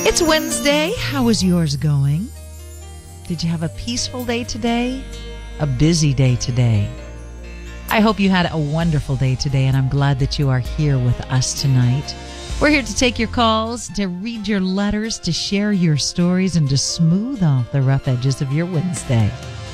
It's Wednesday. How is yours going? Did you have a peaceful day today? A busy day today? I hope you had a wonderful day today, and I'm glad that you are here with us tonight. We're here to take your calls, to read your letters, to share your stories, and to smooth off the rough edges of your Wednesday.